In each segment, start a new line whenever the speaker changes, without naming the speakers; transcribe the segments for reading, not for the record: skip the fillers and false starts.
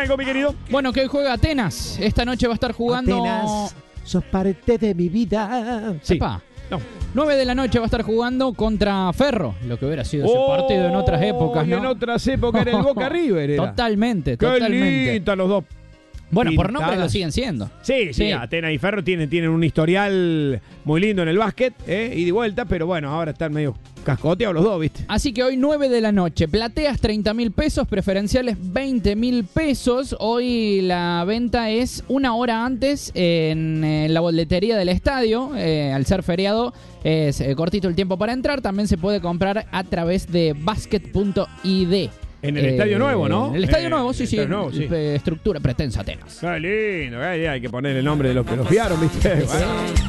algo, mi querido.
Bueno, que hoy juega Atenas. Esta noche va a estar jugando...
Atenas, sos parte de mi vida. Sí.
Epa.
No.
9 de la noche va a estar jugando contra Ferro, lo que hubiera sido ese partido en otras épocas, ¿no?
En otras épocas era el Boca River. Era.
Totalmente.
Qué linda los dos.
Bueno,
pintadas.
por nombre lo siguen siendo.
Sí, Atenas y Ferro tienen un historial muy lindo en el básquet, ida y vuelta, pero bueno, ahora están medio cascoteados los dos, ¿viste?
Así que hoy 9 de la noche, plateas 30.000 pesos, preferenciales 20.000 pesos. Hoy la venta es una hora antes en la boletería del estadio. Al ser feriado es cortito el tiempo para entrar. También se puede comprar a través de basket.id.
En el Estadio Nuevo, ¿no?
En el Estadio Nuevo, sí.
Nuevo, sí.
Estructura Pretensa Atenas.
Qué lindo, hay que poner el nombre de los que los fiaron, ¿viste? Bueno.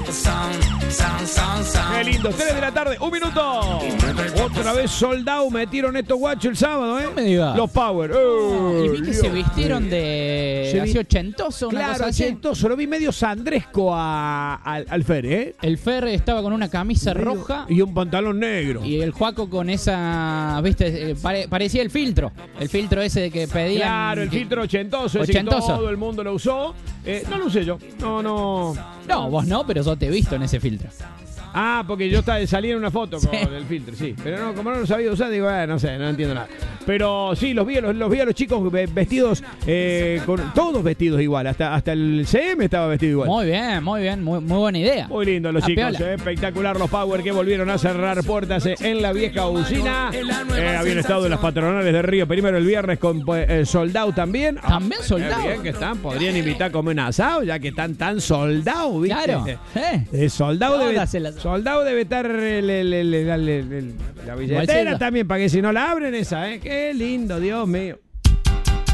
Qué lindo, 3 de la tarde, 1 minuto. Otra vez sold out metieron estos guachos el sábado, ¿eh?
No me digas.
Los Power.
Y vi que se vistieron de así ochentoso, una
claro,
cosa así.
ochentoso. Lo vi medio sandresco al Fer, ¿eh?
El Fer estaba con una camisa roja
y un pantalón negro.
y el Juaco con esa, viste, parecía el filtro ese de que pedían.
Claro, el filtro ochentoso, ese que todo el mundo lo usó. No lo usé yo. No,
vos no, pero yo te he visto en ese filtro.
Ah, porque yo salí en una foto con el filtro, sí. Pero no, como no lo sabía usar, digo, no sé, no entiendo nada. Pero sí, los vi a los chicos vestidos, todos vestidos igual. Hasta el CM estaba vestido igual.
Muy bien, muy buena idea.
Muy lindo los chicos, espectacular los Power que volvieron a cerrar puertas en la vieja usina. Habían estado en las patronales de Río Primero el viernes con soldado también.
También soldado.
Bien que están, podrían invitar a comer un asado, ya que están tan soldados, ¿viste?
Claro.
Soldado debe estar la billetera también, para que si no la abren esa, Qué lindo, Dios mío.